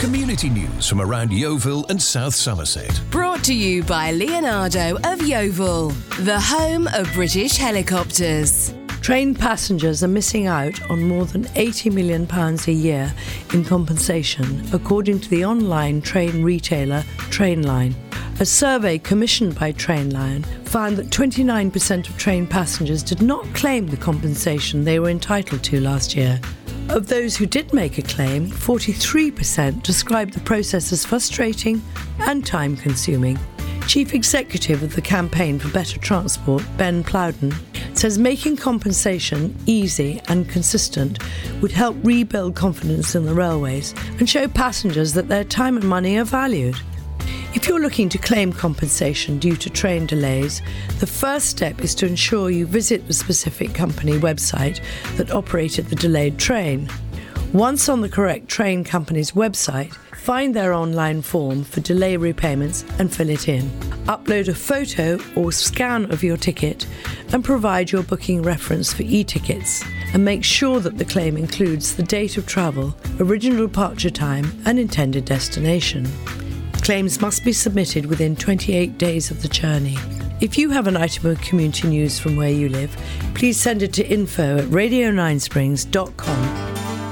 community news from around Yeovil and South Somerset. Brought to you by Leonardo of Yeovil, the home of British helicopters. Train passengers are missing out on more than £80 million a year in compensation, according to the online train retailer Trainline. A survey commissioned by Trainline found that 29% of train passengers did not claim the compensation they were entitled to last year. Of those who did make a claim, 43% described the process as frustrating and time-consuming. Chief Executive of the Campaign for Better Transport, Ben Plowden, says making compensation easy and consistent would help rebuild confidence in the railways and show passengers that their time and money are valued. If you're looking to claim compensation due to train delays, the first step is to ensure you visit the specific company website that operated the delayed train. Once on the correct train company's website, find their online form for delay repayments and fill it in. Upload a photo or scan of your ticket and provide your booking reference for e-tickets, and make sure that the claim includes the date of travel, original departure time and intended destination. Claims must be submitted within 28 days of the journey. If you have an item of community news from where you live, please send it to info@radio9springs.com.